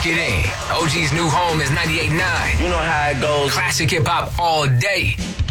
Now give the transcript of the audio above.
Lock it in. OG's new home is 98.9. You know how it goes. Classic hip hop all day.